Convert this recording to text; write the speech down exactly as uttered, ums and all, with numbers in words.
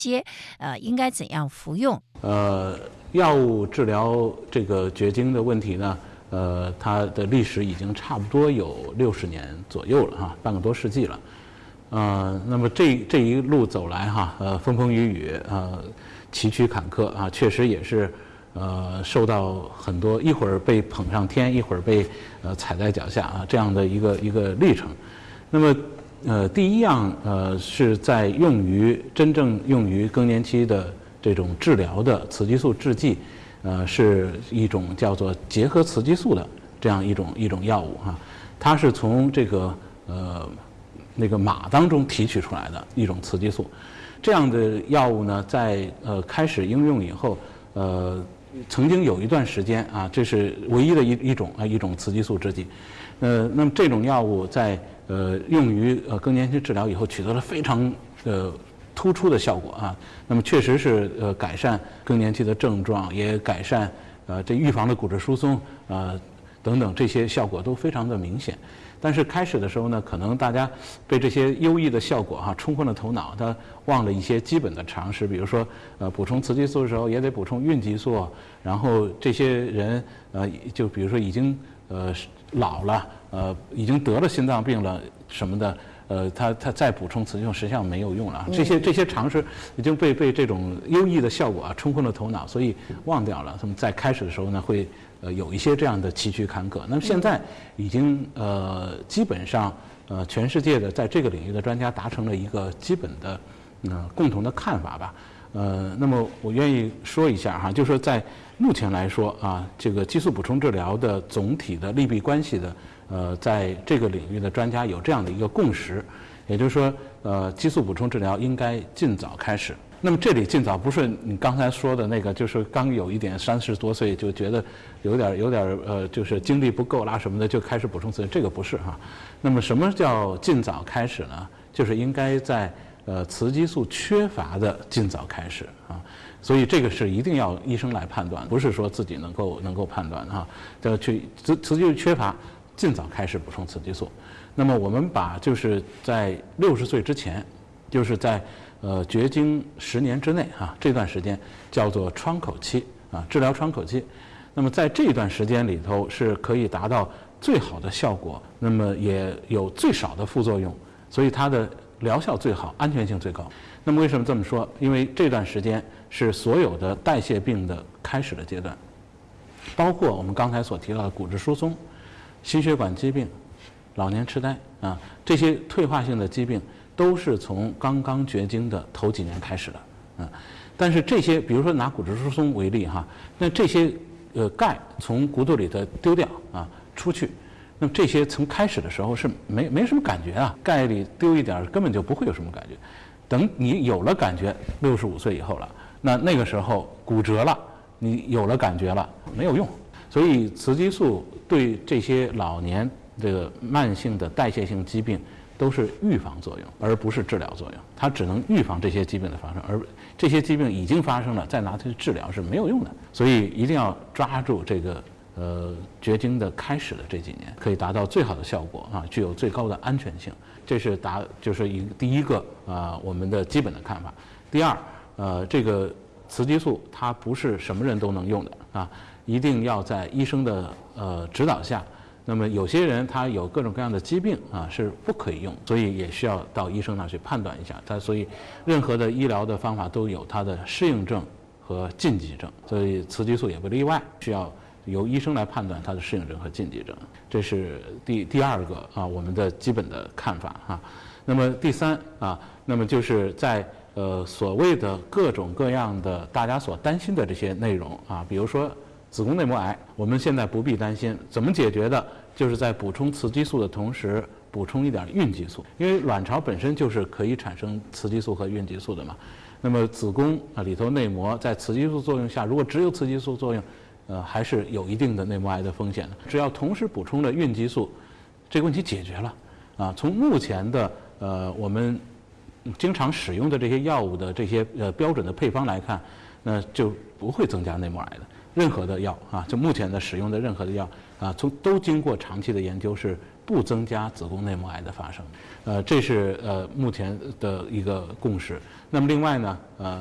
些呃应该怎样服用？ 呃，药物治疗这个绝经的问题呢，呃，它的历史已经差不多有六十年左右了哈，半个多世纪了。呃，那么这这一路走来哈，呃，风风雨雨，呃，崎岖坎坷啊，确实也是呃受到很多，一会儿被捧上天，一会儿被呃踩在脚下啊，这样的一个一个历程。那么呃，第一样呃是在用于真正用于更年期的这种治疗的雌激素制剂，呃，是一种叫做结合雌激素的这样一种一种药物哈、啊，它是从这个呃那个马当中提取出来的一种雌激素。这样的药物呢，在呃开始应用以后，呃，曾经有一段时间啊，这是唯一的一一种啊一种雌激素制剂。呃，那么这种药物在呃用于呃更年期治疗以后，取得了非常呃突出的效果啊。那么确实是呃改善更年期的症状，也改善呃这预防的骨质疏松啊、呃、等等这些效果都非常的明显。但是开始的时候呢，可能大家被这些优异的效果哈、啊、冲昏了头脑，他忘了一些基本的常识，比如说呃补充雌激素的时候也得补充孕激素，然后这些人呃就比如说已经呃老了，呃已经得了心脏病了什么的，呃他他再补充雌激素实际上没有用了，这些这些常识已经被被这种优异的效果啊冲昏了头脑，所以忘掉了。他们在开始的时候呢会。呃，有一些这样的崎岖坎坷。那么现在已经呃，基本上呃，全世界的在这个领域的专家达成了一个基本的呃共同的看法吧。呃，那么我愿意说一下哈，就是说在目前来说啊，这个激素补充治疗的总体的利弊关系的呃，在这个领域的专家有这样的一个共识，也就是说，呃，激素补充治疗应该尽早开始。那么这里尽早不是你刚才说的那个，就是刚有一点三十多岁就觉得有点有点呃，就是精力不够啦什么的就开始补充雌激素，这个不是哈。那么什么叫尽早开始呢？就是应该在呃雌激素缺乏的尽早开始啊。所以这个是一定要医生来判断，不是说自己能够能够判断哈。要去雌雌激素缺乏，尽早开始补充雌激素。那么我们把就是在六十岁之前，就是在呃，绝经十年之内啊，这段时间叫做窗口期啊，治疗窗口期。那么在这段时间里头是可以达到最好的效果，那么也有最少的副作用，所以它的疗效最好，安全性最高。那么为什么这么说？因为这段时间是所有的代谢病的开始的阶段，包括我们刚才所提到的骨质疏松、心血管疾病、老年痴呆啊，这些退化性的疾病。都是从刚刚绝经的头几年开始的，嗯，但是这些，比如说拿骨质疏松为例哈，那这些呃钙从骨头里头丢掉啊出去，那么这些从开始的时候是没没什么感觉啊，钙里丢一点根本就不会有什么感觉，等你有了感觉，六十五岁以后了，那那个时候骨折了，你有了感觉了，没有用，所以雌激素对这些老年这个慢性的代谢性疾病。都是预防作用，而不是治疗作用。它只能预防这些疾病的发生，而这些疾病已经发生了，再拿它去治疗是没有用的。所以一定要抓住这个呃绝经的开始的这几年，可以达到最好的效果啊，具有最高的安全性。这是达就是一第一个啊、呃、我们的基本的看法。第二，呃，这个雌激素它不是什么人都能用的啊，一定要在医生的呃指导下。那么有些人他有各种各样的疾病啊，是不可以用，所以也需要到医生那去判断一下。他所以任何的医疗的方法都有它的适应症和禁忌症，所以雌激素也不例外，需要由医生来判断它的适应症和禁忌症。这是第第二个啊，我们的基本的看法哈、啊。那么第三啊，那么就是在呃所谓的各种各样的大家所担心的这些内容啊，比如说。子宫内膜癌，我们现在不必担心，怎么解决的？就是在补充雌激素的同时，补充一点孕激素，因为卵巢本身就是可以产生雌激素和孕激素的嘛。那么子宫啊里头内膜在雌激素作用下，如果只有雌激素作用，呃，还是有一定的内膜癌的风险的。只要同时补充了孕激素，这个问题解决了。啊，从目前的呃我们经常使用的这些药物的这些呃标准的配方来看，那就不会增加内膜癌的。任何的药啊，就目前的使用的任何的药啊，从都经过长期的研究是不增加子宫内膜癌的发生。呃，这是呃目前的一个共识。那么另外呢，呃。